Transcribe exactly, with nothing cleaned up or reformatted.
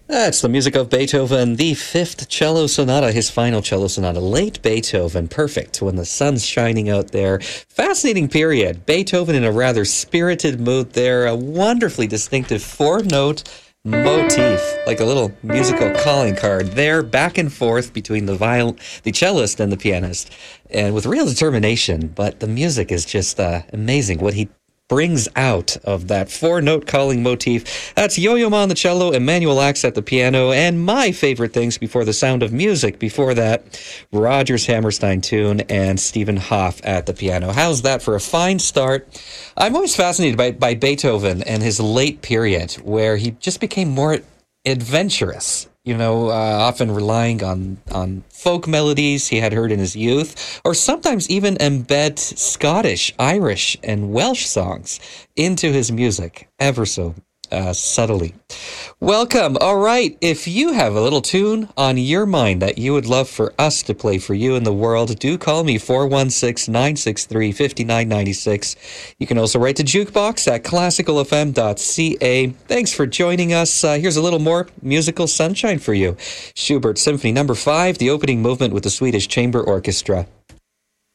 That's the music of Beethoven, the Fifth Cello Sonata, his final cello sonata. Late Beethoven, perfect when the sun's shining out there. Fascinating period. Beethoven in a rather spirited mood there. A wonderfully distinctive four-note motif, like a little musical calling card there, back and forth between the viol- the cellist and the pianist, and with real determination. But the music is just uh, amazing. What he brings out of that four-note calling motif. That's Yo-Yo Ma on the cello, Emanuel Ax at the piano, and my favorite things before the sound of music. Before that, Rodgers Hammerstein tune and Stephen Hoff at the piano. How's that for a fine start? I'm always fascinated by, by Beethoven and his late period, where he just became more adventurous. You know, uh, often relying on, on folk melodies he had heard in his youth, or sometimes even embed Scottish, Irish, and Welsh songs into his music, ever so uh, subtly. Welcome. All right. If you have a little tune on your mind that you would love for us to play for you in the world, do call me four one six, nine six three, five nine nine six. You can also write to jukebox at classical f m dot c a. Thanks for joining us. Uh, here's a little more musical sunshine for you. Schubert Symphony Number five, the opening movement with the Swedish Chamber Orchestra.